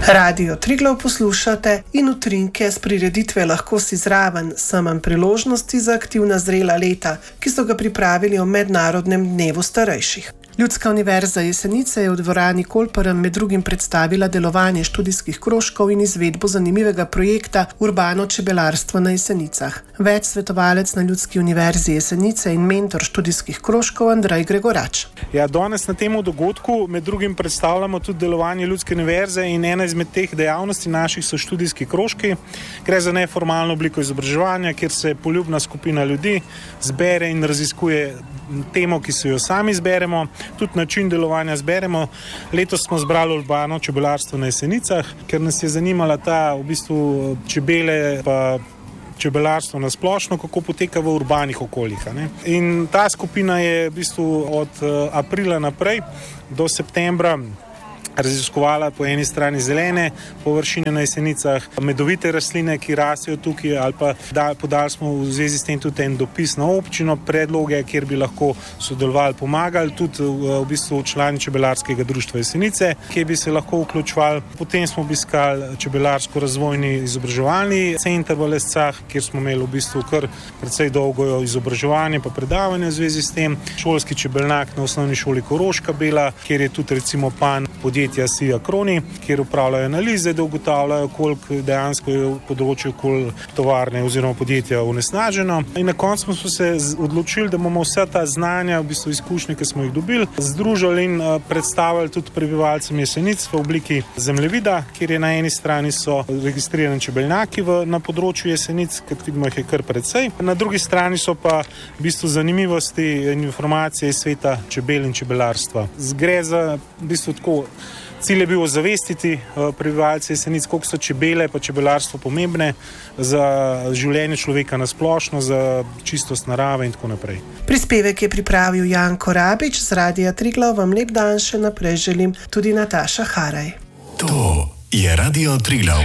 Radio Triglav poslušate in utrinke s prireditve Lahko si zraven, samem priložnosti za aktivna zrela leta, ki so ga pripravili o Mednarodnem dnevu starejših. Ljudska univerza Jesenice je v dvorani Kolparem med drugim predstavila delovanje študijskih krožkov in izvedbo zanimivega projekta Urbano čebelarstvo na Jesenicah. Več svetovalec na Ljudski univerzi Jesenice in mentor študijskih krožkov Andrej Gregorač. Ja, danes na tem dogodku med drugim predstavljamo tudi delovanje Ljudske univerze in ena izmed teh dejavnosti naših so študijski krožki. Gre za neformalno obliko izobraževanja, kjer se poljubna skupina ljudi zbere in raziskuje temo, ki se jo sami izberemo, tudi način delovanja zberemo. Letos smo zbrali urbano čebelarstvo na Jesenicah, ker nas je zanimala ta v bistvu čebele pa čebelarstvo na splošno, kako poteka v urbanih okoljih. In ta skupina je v bistvu od aprila naprej do septembra raziskovala po eni strani zelene površine na Jesenicah, medovite rastline, ki rastejo tukaj, ali pa podali smo v zvezi s tem tudi en dopis na občino, predloge, kjer bi lahko sodelovali, pomagali, tudi v bistvu člani čebelarskega društva Jesenice, kjer bi se lahko vključevali. Potem smo obiskali čebelarsko-razvojni izobraževalni center v Lescah, kjer smo imeli v bistvu kar precej dolgo izobraževanje pa predavanje v zvezi s tem. Šolski čebelnjak na osnovni šoli Koroška Bela, kjer je tudi recimo pan podjetja SIA Kroni, kjer upravljajo analize, da ugotavljajo, koliko dejansko je v področju okoli tovarne oziroma podjetja onesnaženo. In na koncu smo se odločili, da bomo vsa ta znanja, v bistvu izkušnje, ki smo jih dobili, združili in predstavili tudi prebivalcem Jesenic v obliki zemljevida, kjer je na eni strani so registrirani čebeljnjaki na področju Jesenic, kot vidimo jih je kar precej. Na drugi strani so pa v bistvu zanimivosti in informacije iz sveta čebel in čebelarstva. Gre za v bistvu tako. Cilj je bil ozavestiti prebivalce Jesenic, koliko so čebele pa čebelarstvo pomembne za življenje človeka na splošno, za čistost narave in tako naprej. Prispevek je pripravil Janko Rabič, z Radia Triglav vam lep dan še naprej želim tudi Nataša Haraj. To je Radio Triglav.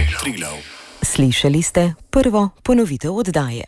Slišali ste prvo ponovitev oddaje.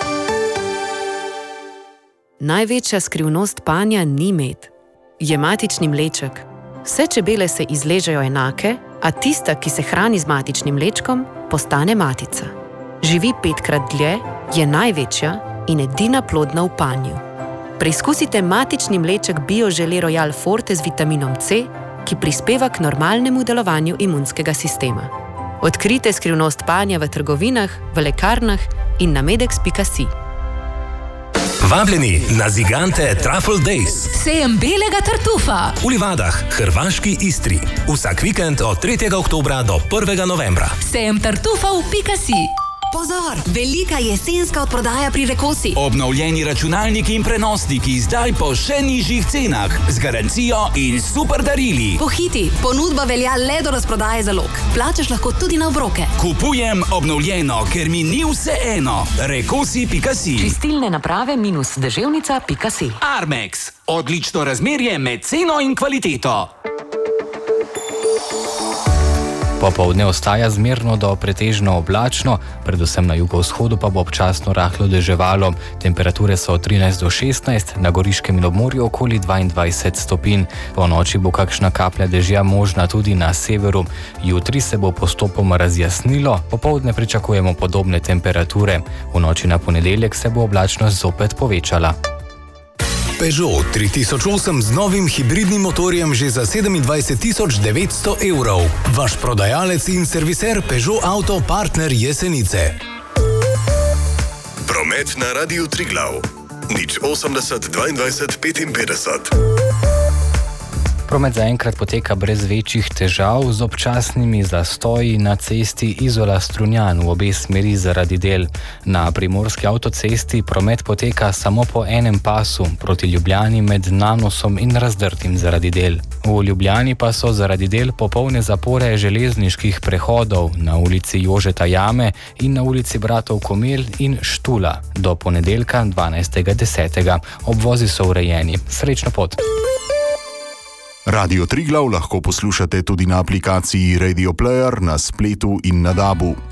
Največja skrivnost panja ni med, je matični mleček. Vse čebele se izležejo enake, a tista, ki se hrani z matičnim mlečkom, postane matica. Živi 5-krat dlje, je največja in edina plodna v panju. Preizkusite matični mleček BioGelé Royal Forte z vitaminom C, ki prispeva k normalnemu delovanju imunskega sistema. Odkrite skrivnost panja v trgovinah, v lekarnah in na medex.si. Vabljeni na Zigante Truffle Days. Sejem belega tartufa. V Livadah, hrvaški Istri. Vsak vikend od 3. oktobra do 1. novembra. Sejem tartufa v .si. Pozor! Velika jesenska odprodaja pri Rekosi. Obnovljeni računalniki in prenosniki zdaj po še nižjih cenah, z garancijo in super darili. Pohiti, ponudba velja le do razprodaje zalog. Plačaš lahko tudi na obroke. Kupujem obnovljeno, ker mi ni vseeno. Rekosi.si. Čistilne naprave -deževnica.si. Armex. Odlično razmerje med ceno in kvaliteto. Popoldne ostaja zmerno do pretežno oblačno, predvsem na jugovzhodu pa bo občasno rahlo deževalo. Temperature so od 13 do 16, na Goriškem in obmorju okoli 22 stopinj. Po noči bo kakšna kaplja dežja možna tudi na severu. Jutri se bo postopoma razjasnilo, popoldne pričakujemo podobne temperature. V noči na ponedeljek se bo oblačnost zopet povečala. Peugeot 3008 z novim hibridnim motorjem že za 27 900 evrov. Vaš prodajalec in serviser Peugeot Auto partner Jesenice. Promet na Radiu Triglav. 080 22 55. Promet zaenkrat poteka brez večjih težav, z občasnimi zastoji na cesti Izola-Strunjan v obe smeri zaradi del. Na primorski avtocesti promet poteka samo po enem pasu proti Ljubljani med Nanosom in Razdrtim zaradi del. V Ljubljani pa so zaradi del popolne zapore železniških prehodov na ulici Jožeta Jame in na ulici Bratov Komel in Štula do ponedeljka 12.10. Obvozi so urejeni. Srečno pot! Radio Triglav lahko poslušate tudi na aplikaciji Radio Player, na spletu in na DAB-u.